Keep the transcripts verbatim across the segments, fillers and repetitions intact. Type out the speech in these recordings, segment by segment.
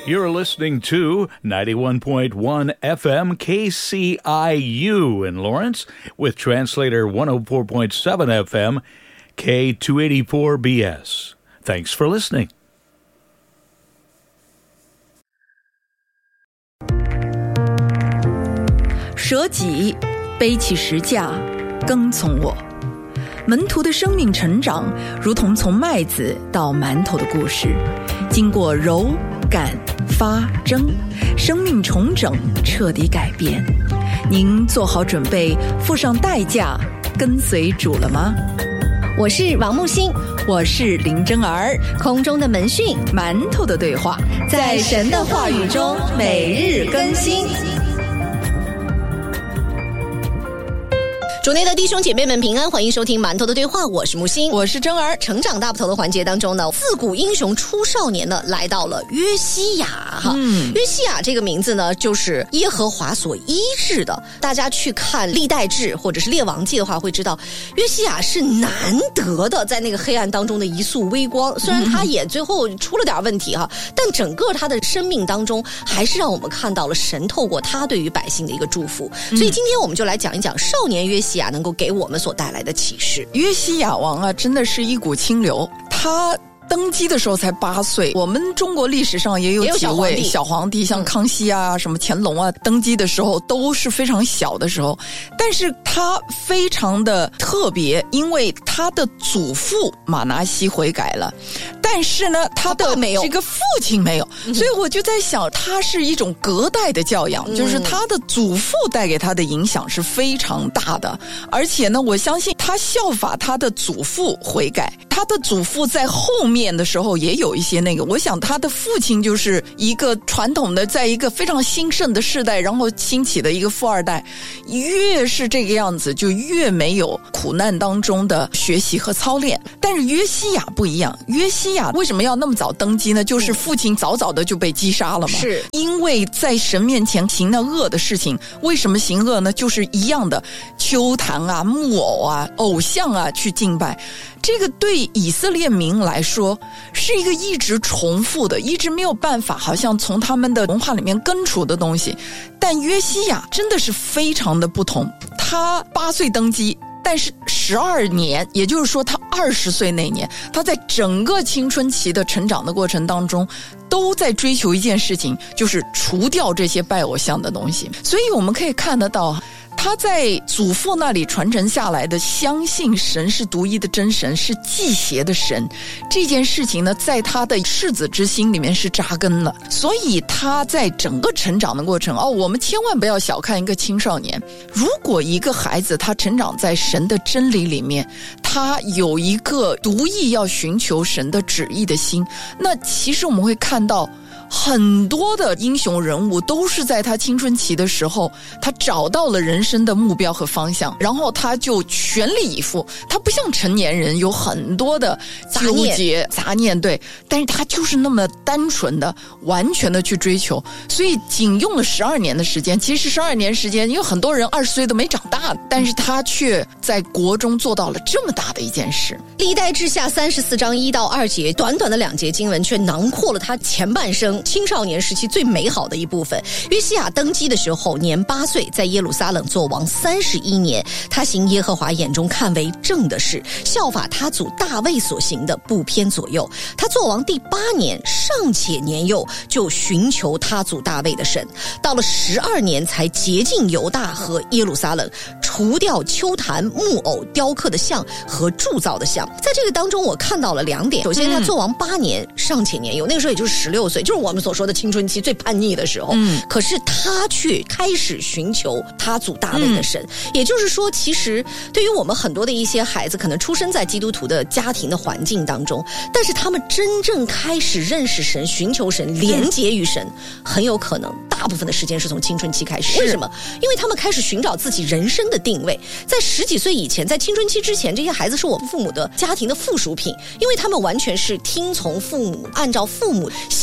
You're listening to ninety-one point one F M K C I U in Lawrence with translator one oh four point seven F M K two eighty-four B S. Thanks for listening. 舍己，背起十架，跟从我。门徒的生命成长，如同从麦子到馒头的故事，经过揉、擀、发、蒸，生命重整，彻底改变。您做好准备，付上代价，跟随主了吗？ 我是王木星， 我是林真儿。 空中的门讯， 馒头的对话， 在神的话语中每日更新。主内的弟兄姐妹们平安，欢迎收听馒头的对话，我是木星， 我是真儿。 成长大不同的环节当中呢，自古英雄出少年呢，来到了约西亚哈。嗯，约西亚这个名字呢，就是耶和华所医治的。大家去看历代志或者是列王记的话，会知道约西亚是难得的在那个黑暗当中的一束微光。虽然他也最后出了点问题哈，但整个他的生命当中，还是让我们看到了神透过他对于百姓的一个祝福。所以今天我们就来讲一讲少年约西亚能够给我们所带来的启示。 约西亚王啊，真的是一股清流。他登基的时候才八岁，我们中国历史上也有几位小皇帝，小皇帝像康熙啊、嗯、什么乾隆啊，登基的时候都是非常小的时候。但是他非常的特别，因为他的祖父马拿西悔改了，但是呢他的这个父亲没有，所以我就在想，他是一种隔代的教养、嗯、就是他的祖父带给他的影响是非常大的。而且呢，我相信他效法他的祖父悔改，他的祖父在后面的时候也有一些那个，我想他的父亲就是一个传统的，在一个非常兴盛的世代然后兴起的一个富二代，越是这个样子就越没有苦难当中的学习和操练。但是约西亚不一样，约西亚为什么要那么早登基呢？就是父亲早早的就被击杀了嘛，是因为在神面前行那恶的事情。为什么行恶呢？就是一样的丘坛啊、木偶啊、偶像啊去敬拜。这个对以色列民来说是一个一直重复的，一直没有办法好像从他们的文化里面根除的东西。但约西亚真的是非常的不同，他八岁登基，但是十二年，也就是说他二十岁那年，他在整个青春期的成长的过程当中都在追求一件事情，就是除掉这些拜偶像的东西。所以我们可以看得到，他在祖父那里传承下来的相信神是独一的真神，是祭邪的神，这件事情呢，在他的赤子之心里面是扎根了。所以他在整个成长的过程，哦，我们千万不要小看一个青少年。如果一个孩子他成长在神的真理里面，他有一个独一要寻求神的旨意的心，那其实我们会看到很多的英雄人物都是在他青春期的时候，他找到了人生的目标和方向，然后他就全力以赴。他不像成年人有很多的纠结杂念，对，但是他就是那么单纯的完全的去追求。所以仅用了十二年的时间，其实十二年时间，因为很多人二十岁都没长大，但是他却在国中做到了这么大的一件事。 历代志下三十四章一到二节，短短的两节经文却囊括了他前半生青少年时期最美好的一部分。约西亚登基的时候年八岁，在耶路撒冷做王三十一年，他行耶和华眼中看为正的事，效法他祖大卫所行的，不偏左右。他做王第八年，尚且年幼，就寻求他祖大卫的神，到了十二年才洁净犹大和耶路撒冷，除掉丘坛、木偶、雕刻的像和铸造的像。在这个当中我看到了两点，首先他做王八年，尚且年幼，那个时候也就是十六岁，就是我们所说的青春期最叛逆的时候、嗯、可是他却开始寻求他祖大卫的神、嗯、也就是说，其实对于我们很多的一些孩子可能出生在基督徒的家庭的环境当中，但是他们真正开始认识神、寻求神、连结于神、嗯、很有可能大部分的时间是从青春期开始。为什么？因为他们开始寻找自己人生的定位。在十几岁以前，在青春期之前，这些孩子是我们父母的家庭的附属品，因为他们完全是听从父母，按照父母心愿去生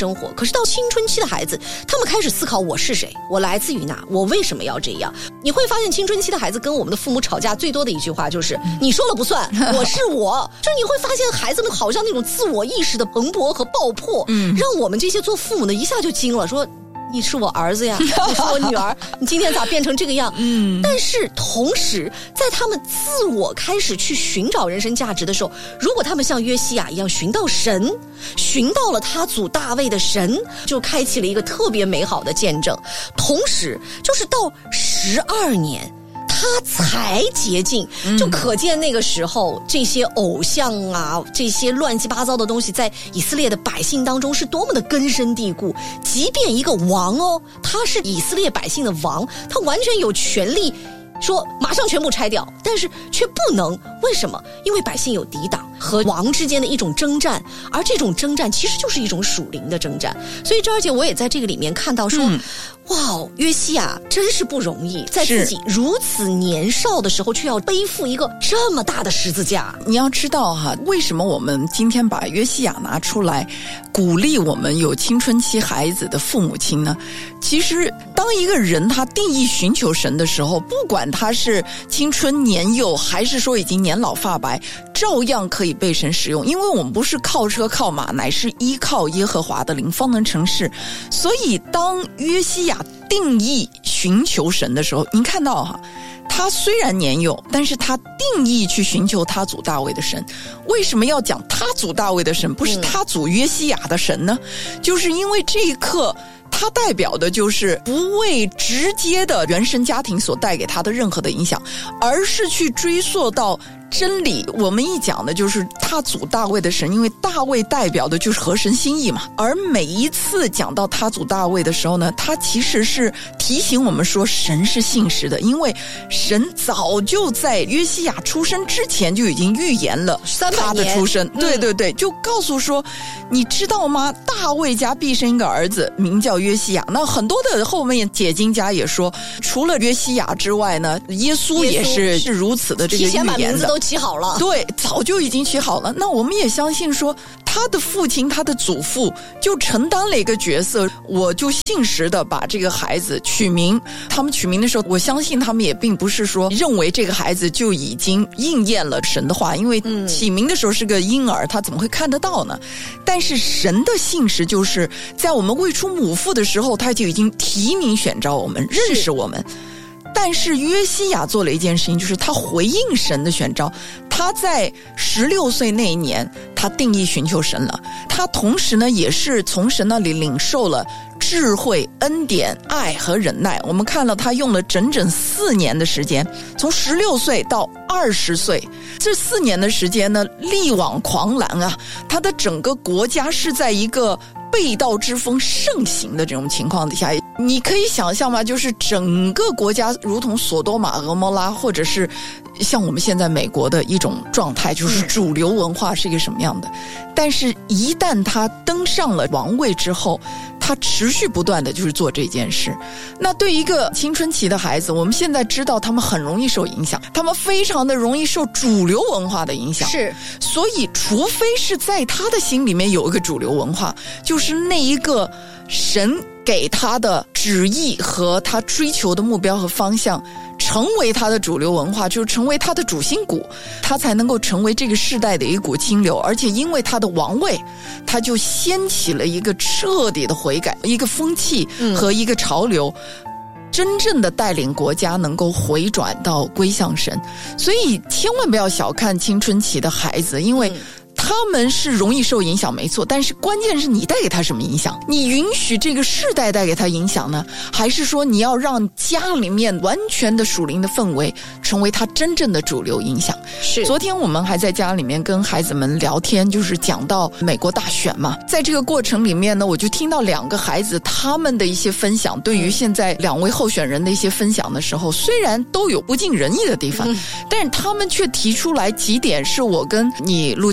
生活。可是到青春期的孩子，他们开始思考我是谁，我来自于哪，我为什么要这样。你会发现青春期的孩子跟我们的父母吵架最多的一句话就是你说了不算，我是我。就是你会发现孩子们好像那种自我意识的蓬勃和爆破，嗯，让我们这些做父母的一下就惊了，说你是我儿子呀，你是我女儿，你今天咋变成这个样？嗯，但是同时，在他们自我开始去寻找人生价值的时候，如果他们像约西亚一样寻到神，寻到了他祖大卫的神，就开启了一个特别美好的见证。同时，就是到十二年。他才洁净，就可见那个时候这些偶像啊，这些乱七八糟的东西在以色列的百姓当中是多么的根深蒂固。即便一个王哦，他是以色列百姓的王，他完全有权利说马上全部拆掉，但是却不能。为什么？因为百姓有抵挡和王之间的一种征战，而这种征战其实就是一种属灵的征战。所以这而且我也在这个里面看到说、嗯、哇，约西亚真是不容易，在自己如此年少的时候却要背负一个这么大的十字架。 你要知道哈，为什么我们今天把约西亚拿出来鼓励我们有青春期孩子的父母亲呢？其实当一个人他定义寻求神的时候，不管他是青春年幼还是说已经年老发白，照样可以被神使用。因为我们不是靠车靠马，乃是依靠耶和华的灵方能成事。所以当约西亚定义寻求神的时候，您看到哈，他虽然年幼，但是他定义去寻求他祖大卫的神。为什么要讲他祖大卫的神，不是他祖约西亚的神呢？就是因为这一刻他代表的就是不为直接的原生家庭所带给他的任何的影响，而是去追溯到真理。我们一讲的就是他祖大卫的神，因为大卫代表的就是合神心意嘛。而每一次讲到他祖大卫的时候呢，他其实是提醒我们说神是信实的，因为神早就在约西亚出生之前就已经预言了他的出生。对对对，就告诉说你知道吗，大卫家必生一个儿子，名叫约西亚。那很多的后面解经家也说，除了约西亚之外呢，耶稣也是是如此的这个预言的， 提前把名字都起好了。 对，早就已经起好了。那我们也相信说他的父亲他的祖父就承担了一个角色，我就信实的把这个孩子取名。他们取名的时候，我相信他们也并不是说认为这个孩子就已经应验了神的话，因为起名的时候是个婴儿，他怎么会看得到呢？但是神的信实就是在我们未出母腹的时候，他就已经提名选召我们，认识我们。但是约西亚做了一件事情，就是他回应神的选召。他在十六岁那一年，他定义寻求神了。他同时呢，也是从神那里领受了智慧、恩典、爱和忍耐。我们看了他用了整整四年的时间，从十六岁到二十岁，这四年的时间呢，力挽狂澜啊！他的整个国家是在一个背道之风盛行的这种情况底下，你可以想象吗？就是整个国家如同索多玛、俄摩拉，或者是像我们现在美国的一种状态，就是主流文化是一个什么样的。但是一旦他登上了王位之后，他持续不断的就是做这件事。那对一个青春期的孩子，我们现在知道他们很容易受影响，他们非常的容易受主流文化的影响。 是， 所以除非是在他的心里面有一个主流文化，就是那一个神给他的旨意和他追求的目标和方向成为他的主流文化，就是成为他的主心骨，他才能够成为这个世代的一股清流。而且因为他的王位，他就掀起了一个彻底的悔改，一个风气和一个潮流，嗯，真正的带领国家能够回转到归向神。所以千万不要小看青春期的孩子，因为他们是容易受影响没错，但是关键是你带给他什么影响？你允许这个世代带给他影响呢，还是说你要让家里面完全的属灵的氛围成为他真正的主流影响？ 是。昨天我们还在家里面跟孩子们聊天，就是讲到美国大选嘛，在这个过程里面呢，我就听到两个孩子他们的一些分享，对于现在两位候选人的一些分享的时候，虽然都有不尽人意的地方，嗯，但是他们却提出来几点是我跟你陆家大哥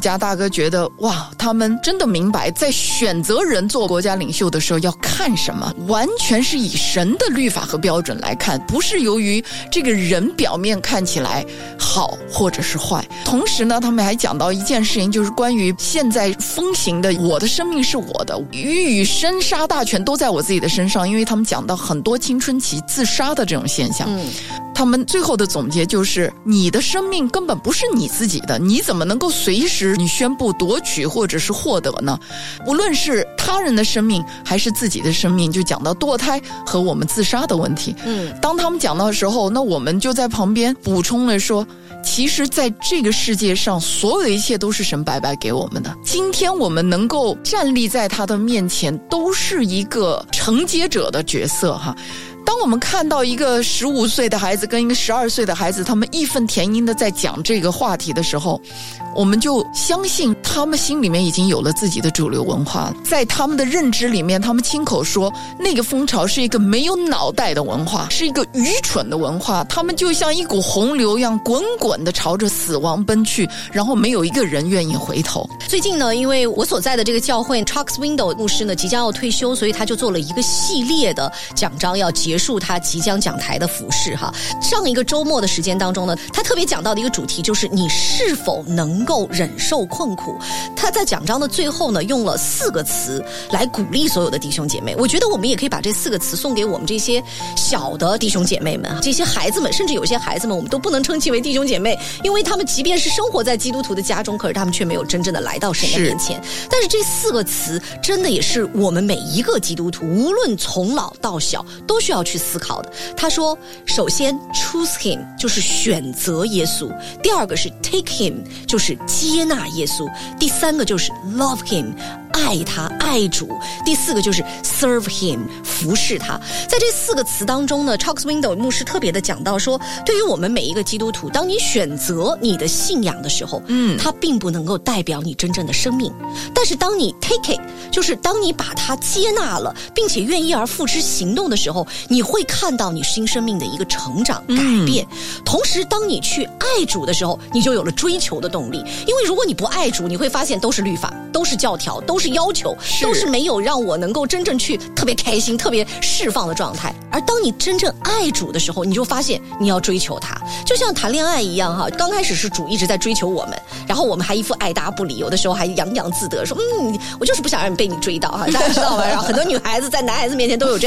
就觉得哇，他们真的明白在选择人做国家领袖的时候要看什么，完全是以神的律法和标准来看，不是由于这个人表面看起来好或者是坏。同时呢，他们还讲到一件事情，就是关于现在风行的我的生命是我的，鱼与生杀大权都在我自己的身上，因为他们讲到很多青春期自杀的这种现象。嗯，他们最后的总结就是你的生命根本不是你自己的，你怎么能够随时你宣布夺取或者是获得呢？无论是他人的生命还是自己的生命，就讲到堕胎和我们自杀的问题。嗯，当他们讲到的时候，那我们就在旁边补充了说，其实在这个世界上所有的一切都是神白白给我们的，今天我们能够站立在他的面前都是一个承接者的角色哈。当我们看到一个十五岁的孩子跟一个十二岁的孩子，他们义愤填膺的在讲这个话题的时候，我们就相信他们心里面已经有了自己的主流文化，在他们的认知里面，他们亲口说那个风潮是一个没有脑袋的文化，是一个愚蠢的文化，他们就像一股洪流一样滚滚的朝着死亡奔去，然后没有一个人愿意回头。 最近呢，因为我所在的这个教会 Chuck Swindoll 牧师呢即将要退休，所以他就做了一个系列的讲章，要结束他即将讲台的服事哈。上一个周末的时间当中呢，他特别讲到的一个主题就是你是否能够忍受困苦。他在讲章的最后呢，用了四个词来鼓励所有的弟兄姐妹。我觉得我们也可以把这四个词送给我们这些小的弟兄姐妹们，这些孩子们，甚至有些孩子们我们都不能称其为弟兄姐妹，因为他们即便是生活在基督徒的家中，可是他们却没有真正的来到神的面前。但是这四个词真的也是我们每一个基督徒无论从老到小都需要去思考的。他说首先 choose him 就是选择耶稣，第二个是 take him 就是接纳耶稣，第三个就是 love him 爱他爱主，第四个就是 serve him 服侍他。在这四个词当中呢， Chuck Swindoll 牧师特别的讲到说，对于我们每一个基督徒，当你选择你的信仰的时候，嗯，它并不能够代表你真正的生命，但是当你 take it 就是当你把它接纳了并且愿意而付之行动的时候，你会看到你新生命的一个成长改变、嗯、同时当你去爱主的时候，你就有了追求的动力。因为如果你不爱主，你会发现都是律法，都是教条，都是要求，都是没有让我能够真正去特别开心特别释放的状态。而当你真正爱主的时候，你就发现你要追求他，就像谈恋爱一样哈。刚开始是主一直在追求我们，然后我们还一副爱答不理，有的时候还洋洋自得说嗯，我就是不想让你被你追到哈，大家知道吧？然后很多女孩子在男孩子面前都有这样